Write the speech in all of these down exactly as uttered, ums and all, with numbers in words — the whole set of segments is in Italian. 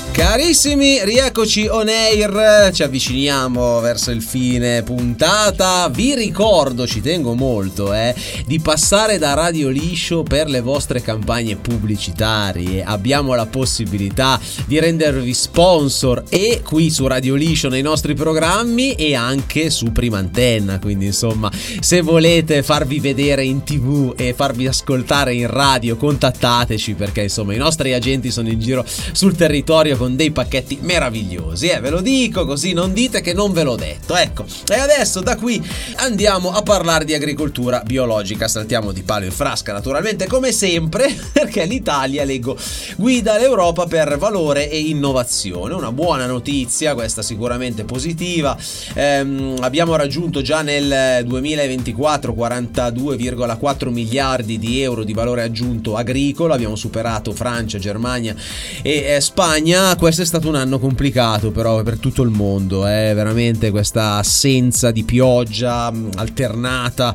Carissimi, rieccoci on air, ci avviciniamo verso il fine puntata. Vi ricordo, ci tengo molto, eh, di passare da Radio Liscio per le vostre campagne pubblicitarie. Abbiamo la possibilità di rendervi sponsor e qui su Radio Liscio nei nostri programmi e anche su Prima Antenna, quindi insomma, se volete farvi vedere in tv e farvi ascoltare in radio, contattateci, perché insomma i nostri agenti sono in giro sul territorio con dei pacchetti meravigliosi, eh, ve lo dico, così non dite che non ve l'ho detto. Ecco, e adesso da qui andiamo a parlare di agricoltura biologica. Saltiamo di palo in frasca, naturalmente, come sempre, perché l'Italia, leggo, guida l'Europa per valore e innovazione. Una buona notizia, questa sicuramente positiva. Ehm, abbiamo raggiunto già nel duemilaventiquattro quarantadue virgola quattro miliardi di euro di valore aggiunto agricolo. Abbiamo superato Francia, Germania e eh, Spagna. Questo è stato un anno complicato però per tutto il mondo, eh? Veramente questa assenza di pioggia alternata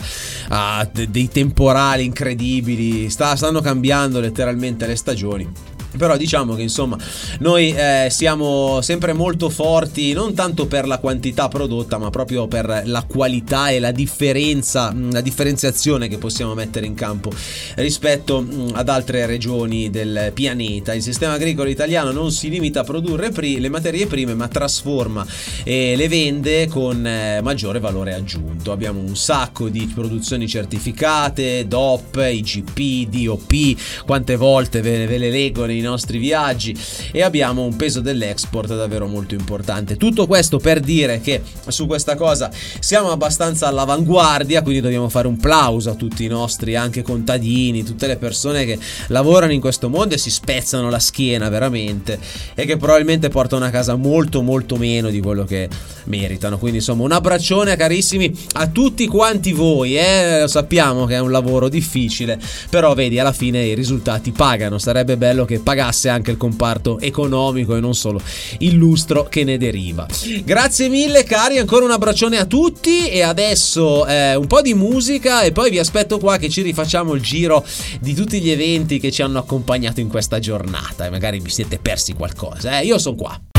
a dei temporali incredibili, sta, stanno cambiando letteralmente le stagioni. Però diciamo che insomma noi eh, siamo sempre molto forti, non tanto per la quantità prodotta, ma proprio per la qualità e la differenza, la differenziazione che possiamo mettere in campo rispetto mh, ad altre regioni del pianeta. Il sistema agricolo italiano non si limita a produrre pri- le materie prime, ma trasforma e le vende con eh, maggiore valore aggiunto. Abbiamo un sacco di produzioni certificate, D O P, I G P, D O P, quante volte ve, ve le leggo nei nostri viaggi, e abbiamo un peso dell'export davvero molto importante. Tutto questo per dire che su questa cosa siamo abbastanza all'avanguardia, quindi dobbiamo fare un plauso a tutti i nostri anche contadini, tutte le persone che lavorano in questo mondo e si spezzano la schiena veramente, e che probabilmente portano a casa molto molto meno di quello che meritano. Quindi insomma un abbraccione carissimi a tutti quanti voi, eh? Lo sappiamo che è un lavoro difficile, però vedi, alla fine i risultati pagano. Sarebbe bello che pagasse anche il comparto economico e non solo il lustro che ne deriva. Grazie mille cari, ancora un abbraccione a tutti, e adesso eh, un po' di musica e poi vi aspetto qua che ci rifacciamo il giro di tutti gli eventi che ci hanno accompagnato in questa giornata e magari vi siete persi qualcosa, eh? Io sono qua.